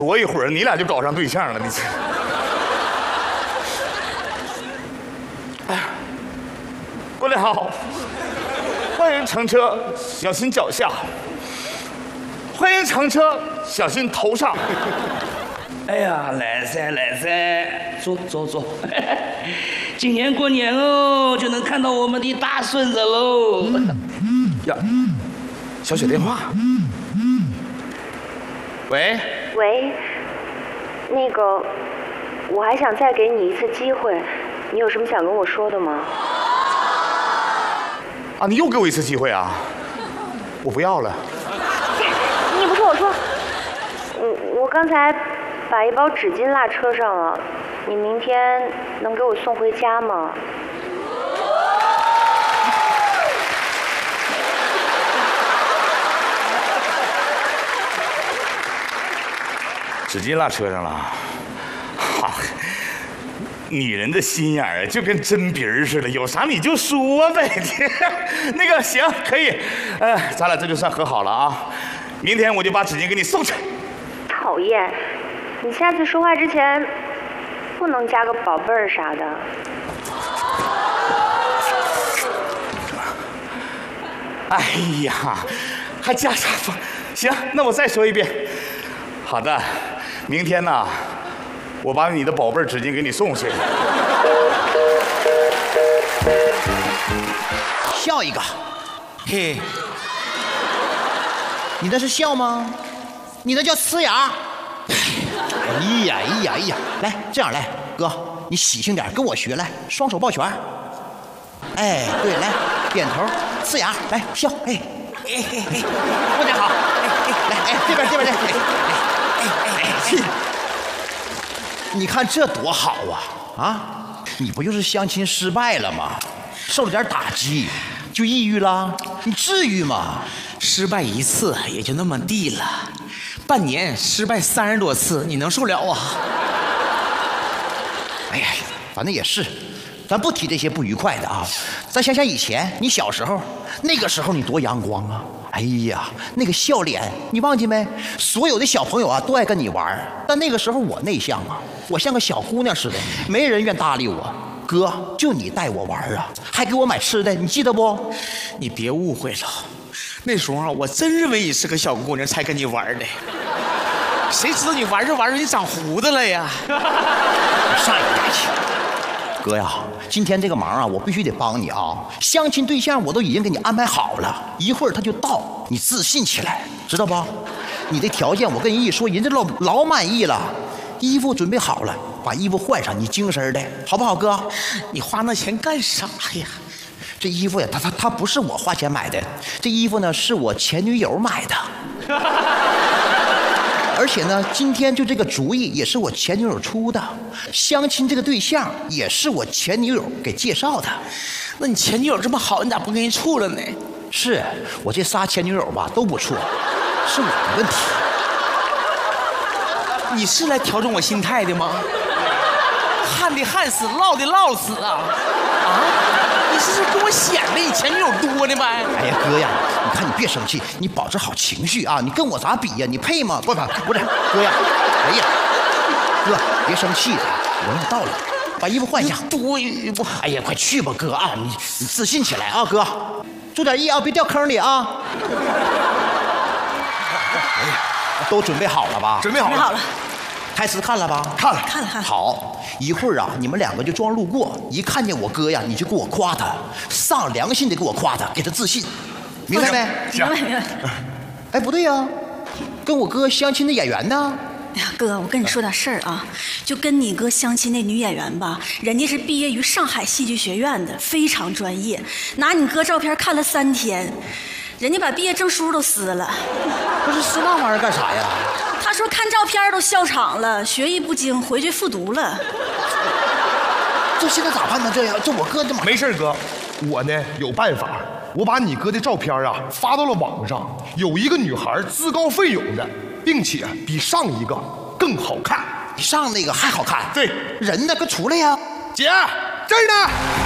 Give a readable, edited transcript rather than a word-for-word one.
躲一会儿，你俩就搞上对象了，你这。哎呀，过来好，欢迎乘车，小心脚下。欢迎乘车，小心头上。 哎呀，来噻来噻，坐坐坐。今年过年哦，就能看到我们的大孙子喽。 呀，小雪电话。喂。 喂，那个，我还想再给你一次机会，你有什么想跟我说的吗？ 啊，你又给我一次机会啊！我不要了。 你不是我说，我刚才把一包纸巾落车上了，你明天能给我送回家吗？ 纸巾落车上了，哈，女人的心眼儿就跟针鼻儿似的，有啥你就说呗。那个行，可以，咱俩这就算和好了啊。明天我就把纸巾给你送去。 讨厌，你下次说话之前不能加个宝贝儿啥的。 哎呀，还加啥吧？行，那我再说一遍。好的。明天呢，我把你的宝贝纸巾给你送去。 笑一个，嘿，你那是笑吗？你那叫呲牙。哎呀，来，这样来，哥，你喜庆点，跟我学来，双手抱拳。哎，对，来，点头，呲牙，来笑，哎，过年好，来，这边来，你看这多好啊！你不就是相亲失败了吗？受了点打击，就抑郁了？你至于吗？ 失败一次也就那么地了，半年失败30多次，你能受了啊？ 哎呀，反正也是，咱不提这些不愉快的啊。咱想想以前你小时候，那个时候你多阳光啊！哎呀，那个笑脸，你忘记没？所有的小朋友啊都爱跟你玩，但那个时候我内向啊，我像个小姑娘似的，没人愿搭理我。哥，就你带我玩啊，还给我买吃的，你记得不？ 你别误会了，那时候啊，我真认为你是个小姑娘才跟你玩的，谁知道你玩着玩着你长胡子了呀？ 上一边去。哥呀，今天这个忙啊，我必须得帮你啊！相亲对象我都已经给你安排好了，一会儿他就到，你自信起来，知道不？你的条件我跟人一说，人家老满意了。衣服准备好了，把衣服换上，你精神的，好不好，哥？ 你花那钱干啥呀？ 这衣服呀，它不是我花钱买的，这衣服呢是我前女友买的。而且呢，今天就这个主意也是我前女友出的，相亲这个对象也是我前女友给介绍的。 那你前女友这么好，你咋不跟人处了呢？ 是我这仨前女友吧都不错，是我的问题。 你是来调整我心态的吗？旱的旱死，涝的涝死啊！你是跟我显摆你前女友多呢呗？ 哎呀，哥呀，你看你别生气，你保持好情绪啊！你跟我咋比呀？你配吗？不是，哥呀，哎呀，哥别生气，我有道理，把衣服换下。 不， 哎呀，快去吧，哥啊！你自信起来啊，哥，注点意啊，别掉坑里啊！哎呀，都准备好了吧？ 准备好了。 台词看了吧？ 看了。 好，一会儿啊，你们两个就装路过，一看见我哥呀，你就给我夸他，上良心的给我夸他，给他自信，明白没？ 行。 哎，不对呀，跟我哥相亲的演员呢？ 哎呀，哥，我跟你说点事儿啊，就跟你哥相亲那女演员吧，人家是毕业于上海戏剧学院的，非常专业，拿你哥照片看了3天，人家把毕业证书都撕了。 不是撕那玩意儿干啥呀？ 他说看照片都笑场了，学艺不精，回去复读了。 这现在咋办呢？这样，这我哥这没事，哥，我呢有办法，我把你哥的照片啊发到了网上，有一个女孩自告奋勇的，并且比上一个更好看， 比上那个还好看。 对， 人呢？快出来呀！ 姐，这儿呢。